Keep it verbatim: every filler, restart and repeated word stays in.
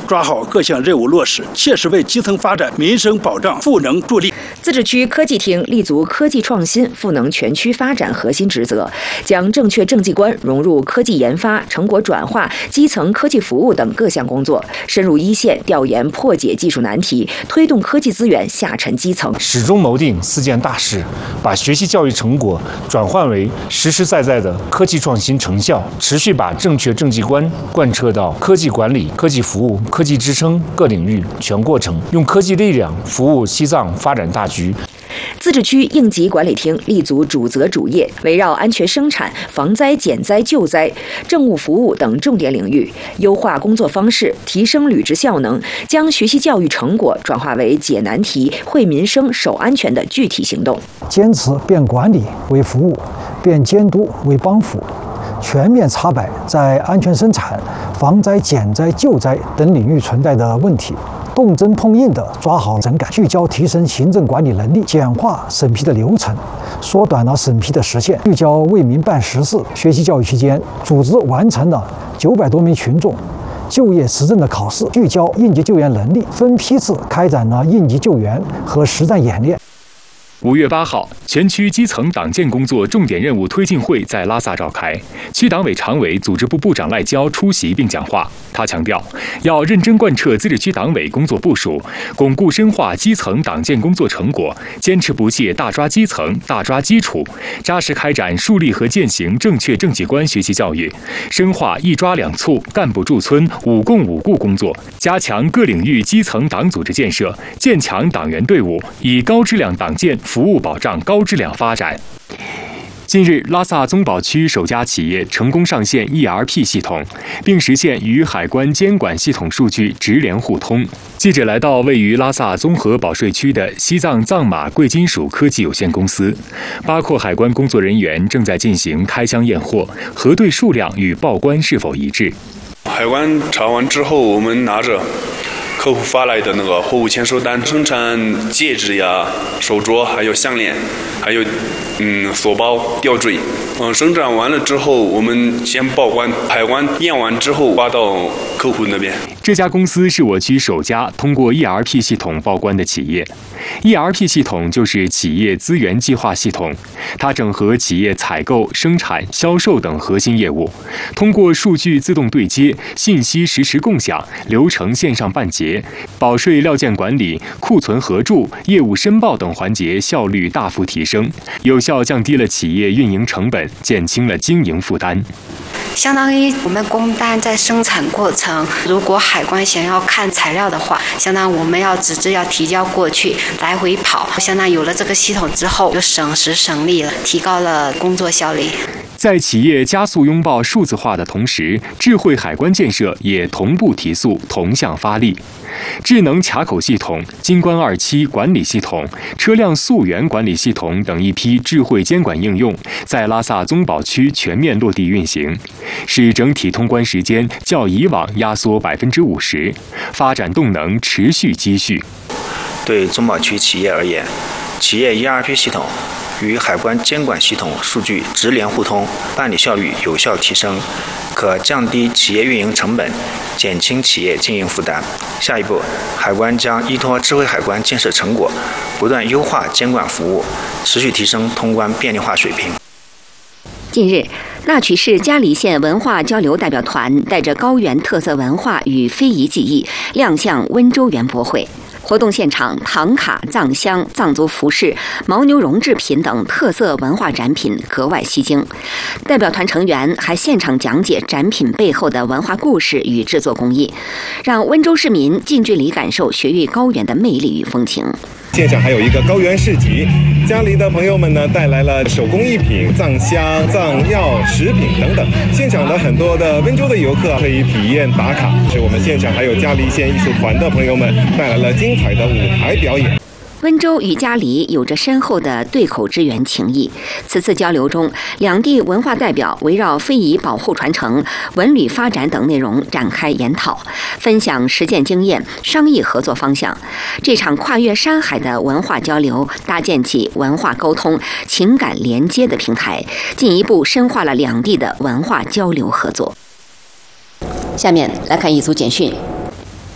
抓好各项任务落实，切实为基层发展、民生保障赋能助力。 自治区科技厅立足科技创新，赋能全区发展核心职责，将正确政绩观融入科技研发、成果转化、基层科技服务等各项工作，深入一线调研破解技术难题，推动科技资源下沉基层。 始终谋定四件大事，把学习教育成果转换为实实在在的科技创新成效，持续把正确政绩观贯彻到科技管理、科技服务、科技支撑各领域全过程，用科技力量服务西藏发展大局。 自治区应急管理厅立足主责主业，围绕安全生产、防灾减灾救灾、政务服务等重点领域，优化工作方式，提升履职效能，将学习教育成果转化为解难题、惠民生、守安全的具体行动。 坚持变管理为服务，变监督为帮扶，全面查摆在安全生产、防灾减灾救灾等领域存在的问题，动真碰硬地抓好整改，聚焦提升行政管理能力，简化审批的流程，缩短了审批的时限，聚焦为民办实事。学习教育期间，组织完成了九百多名群众就业实证的考试，聚焦应急救援能力，分批次开展了应急救援和实战演练。 五月八号，全区基层党建工作重点任务推进会在拉萨召开，区党委常委、组织部部长赖娇出席并讲话。他强调，要认真贯彻自治区党委工作部署，巩固深化基层党建工作成果，坚持不懈大抓基层、大抓基础，扎实开展树立和践行正确政绩观学习教育，深化一抓两促、干部驻村、五共五固工作，加强各领域基层党组织建设，建强党员队伍，以高质量党建服务保障高质量发展。近日，拉萨宗保区首家企业成功上线 E R P 系统，并实现与海关监管系统数据直联互通。记者来到位于拉萨综合保税区的西藏藏马贵金属科技有限公司，八廓海关工作人员正在进行开箱验货，核对数量与报关是否一致。 海关查完之后，我们拿着客户发来的那个货物签收单，生产戒指呀、手镯，还有项链，还有嗯锁包、吊坠。嗯，生产完了之后，我们先报关，海关验完之后发到客户那边。 这家公司是我区首家通过 E R P 系统报关的企业。E R P 系统就是企业资源计划系统，它整合企业采购、生产、销售等核心业务，通过数据自动对接、信息实时共享、流程线上办结、保税料件管理、库存核注、业务申报等环节效率大幅提升，有效降低了企业运营成本，减轻了经营负担。 相当于我们工单在生产过程，如果海关想要看材料的话，相当于我们要纸质要提交过去，来回跑，相当于有了这个系统之后，就省时省力了，提高了工作效率。 在企业加速拥抱数字化的同时，智慧海关建设也同步提速，同向发力。智能卡口系统、金关二期管理系统、车辆溯源管理系统等一批智慧监管应用，在拉萨宗保区全面落地运行，使整体通关时间较以往压缩百分之五十，发展动能持续积蓄。 对宗保区企业而言，企业 E R P 系统与海关监管系统数据直联互通，办理效率有效提升，可降低企业运营成本，减轻企业经营负担。下一步，海关将依托智慧海关建设成果，不断优化监管服务，持续提升通关便利化水平。 近日，那曲市嘉黎县文化交流代表团带着高原特色文化与非遗技艺亮相温州园博会。活动现场，唐卡、藏香、藏族服饰、牦牛绒制品等特色文化展品格外吸睛。代表团成员还现场讲解展品背后的文化故事与制作工艺，让温州市民近距离感受雪域高原的魅力与风情。 现场还有一个高原市集，嘉黎的朋友们呢带来了手工艺品、藏香、藏药、食品等等。现场的很多的温州的游客可以体验打卡。是我们现场还有嘉黎县艺术团的朋友们带来了精彩的舞台表演。 温州与嘉黎有着深厚的对口支援情谊。此次交流中，两地文化代表围绕非遗保护传承、文旅发展等内容展开研讨，分享实践经验、商议合作方向。这场跨越山海的文化交流，搭建起文化沟通、情感连接的平台，进一步深化了两地的文化交流合作。下面来看一组简讯。